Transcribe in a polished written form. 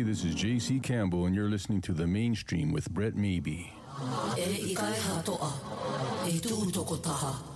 this is J.C. Campbell, and you're listening to The Mainstream with Brett Maybe. E ikai hatoa, e tu utoko taha.